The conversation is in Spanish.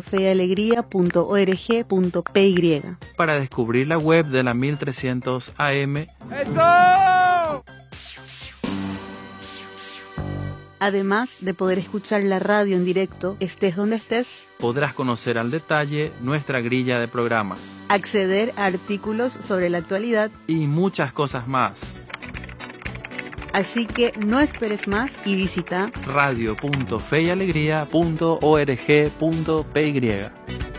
radio.feyalegria.org.py. Para descubrir la web de la 1300 AM. ¡Eso! Además de poder escuchar la radio en directo, estés donde estés, Podrás conocer al detalle nuestra grilla de programas acceder a artículos sobre la actualidad, y muchas cosas más. así que no esperes más y visita radio.feyalegria.org.py.